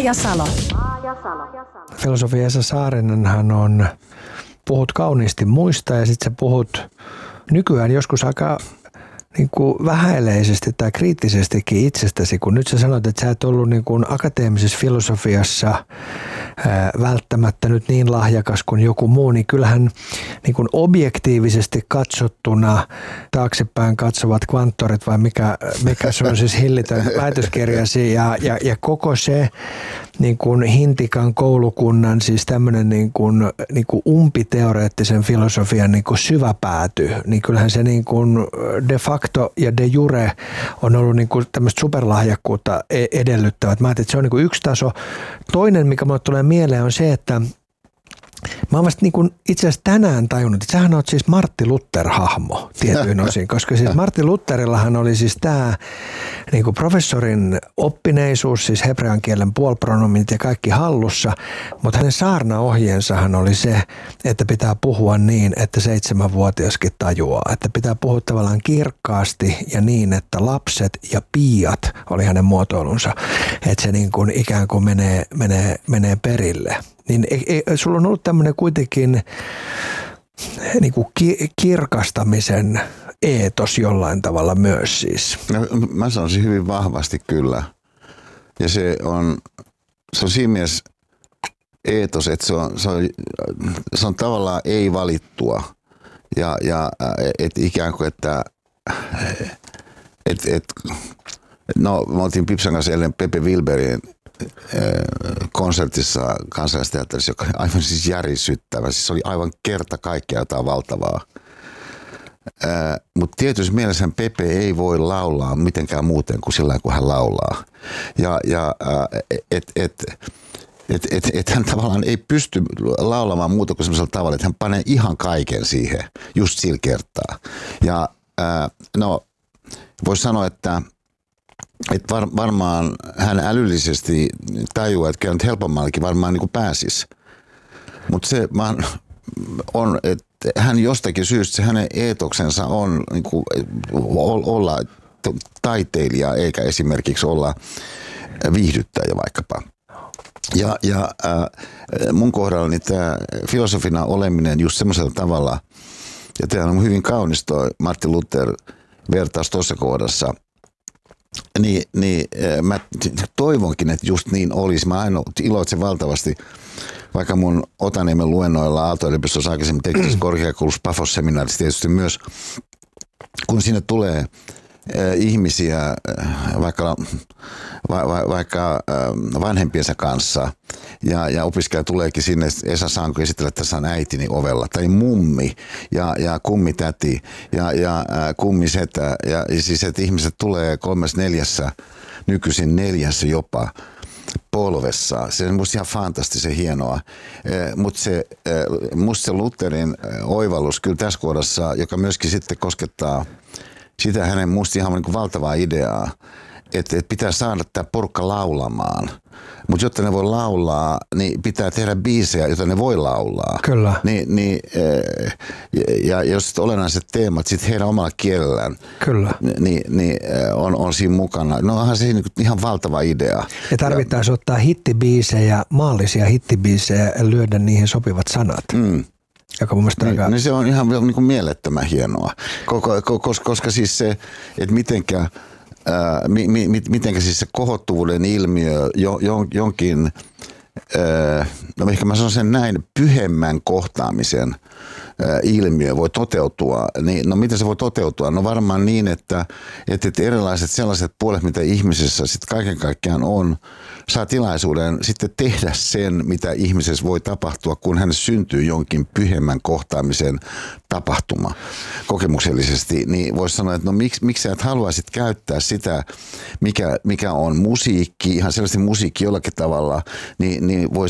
Maajasalo. Filosofi Esa Saarinenhan on, puhut kauniisti muista ja sitten sä puhut nykyään joskus aika niin kuin vähäileisesti tai kriittisestikin itsestäsi, kun nyt sä sanot, että sä et ollut niin kuin akateemisessa filosofiassa välttämättä nyt niin lahjakas kuin joku muu, niin kyllähän niin kuin objektiivisesti katsottuna taaksepäin katsovat kvanttorit vai mikä se on siis hillitön väitöskirjasi ja koko se niin kuin Hintikan koulukunnan siis tämmöinen niin kuin umpiteoreettisen filosofian niin kuin syväpääty, niin kyllähän se niin kuin de facto ja de jure on ollut niin kuin tämmöistä superlahjakkuutta edellyttävät. Mä ajattelin, että se on niin kuin yksi taso. Toinen, mikä mulle tulee mieleen, on se, että mä oon vasta niin kuin itse asiassa tänään tajunnut, että sähän oot siis Martti Luther-hahmo tietyin osin, koska siis Martti Lutherillahan oli siis tämä niin kuin professorin oppineisuus, siis hebrean kielen puolipronomit ja kaikki hallussa, mutta hänen saarnaohjeensahan oli se, että pitää puhua niin, että 7-vuotiaskin tajuaa, että pitää puhua tavallaan kirkkaasti ja niin, että lapset ja piiat oli hänen muotoilunsa, että se niin kuin ikään kuin menee perille. Niin sulla on ollut tämmöinen kuitenkin niin kuin kirkastamisen eetos jollain tavalla myös siis. No, mä sanoisin hyvin vahvasti kyllä. Ja se on siinä mielessä eetos, että se on tavallaan ei valittua. Ja et ikään kuin, että no me oltiin Pipsan kanssa eilen Pepe Wilberin konsertissa Kansallisteatterissa, joka oli aivan siis järisyttävä. Siis se oli aivan kerta kaikkea jotain valtavaa. Mutta tietysti mielessä Pepe ei voi laulaa mitenkään muuten kuin sillä kun hän laulaa. Ja hän tavallaan ei pysty laulamaan muuta kuin sellaisella tavalla, että hän panee ihan kaiken siihen just sillä kertaa. Ja no voisi sanoa, että varmaan hän älyllisesti tajuaa, että kyllä nyt helpommallakin varmaan niin kuin pääsisi. Mutta se vaan on, että hän jostakin syystä, hänen eetoksensa on niin kuin olla taiteilija eikä esimerkiksi olla viihdyttäjä vaikkapa. Ja mun kohdallani tämä filosofina oleminen just semmoisella tavalla, ja tämä on hyvin kaunis toi Martti Luther vertaus tuossa kohdassa, niin mä toivonkin, että just niin olisi. Mä aina iloitsen valtavasti, vaikka mun Otaniemen luennoilla Aalto-yliopistossa aikaisemmin teknisessä korkeakoulussa Pafos-seminaarissa tietysti myös, kun sinne tulee ihmisiä vaikka vanhempiensa kanssa ja opiskelija tuleekin sinne, Esa saanko esitellä, että tässä on äitini ovella, tai mummi ja kummitäti ja kummisetä, ja siis että ihmiset tulee 3-4, nykyisin 4 jopa polvessa. Se on musta ihan fantastisen hienoa, mutta musta se Lutherin oivallus kyllä tässä kohdassa, joka myöskin sitten koskettaa sitä hänen musta ihan niin kuin valtavaa ideaa, että pitää saada tämä porukka laulamaan. Mutta jotta ne voi laulaa, niin pitää tehdä biisejä, joita ne voi laulaa. Kyllä. Ja jos olennaiset teemat sitten heidän omalla kielellään Kyllä. Niin on siinä mukana. No onhan se ihan valtava idea. Ja tarvittaisiin ottaa hittibiisejä, maallisia hittibiisejä ja lyödä niihin sopivat sanat. Joka mun mielestä niin se on ihan niin kuin mielettömän hienoa, koska siis se, että mitenkä siis se kohottuvuuden ilmiö jonkin, no ehkä mä sanon sen näin, pyhemmän kohtaamisen ilmiö voi toteutua, niin no miten se voi toteutua? No varmaan niin, että erilaiset sellaiset puolet, mitä ihmisessä sitten kaiken kaikkiaan on, saa tilaisuuden sitten tehdä sen, mitä ihmisessä voi tapahtua, kun hänessä syntyy jonkin pyhemmän kohtaamisen tapahtuma kokemuksellisesti, niin voisi sanoa, että no miksi sä et haluaisit käyttää sitä, mikä on musiikki, ihan selvästi musiikki jollakin tavalla, niin voisi